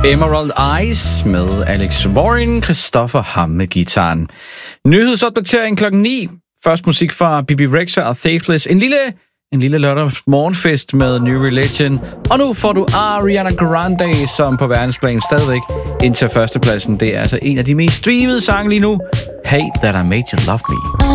Emerald Eyes med Alex Warren, Christoffer Ham med gitaren. Nyhedsopdatering klokken 9. Først musik fra Bibi Rexha og Faithless. En lille lørdag morgenfest med New Religion. Og nu får du Ariana Grande, som på verdensplan stadigvæk indtager førstepladsen. Det er altså en af de mest streamede sange lige nu. Hey That I Made You Love Me.